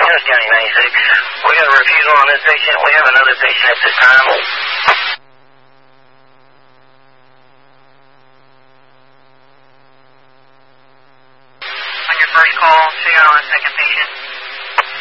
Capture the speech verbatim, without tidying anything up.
Yes, County ninety-six. We got a refusal on this patient. We have another patient at this time. On your first call, figure on the second patient.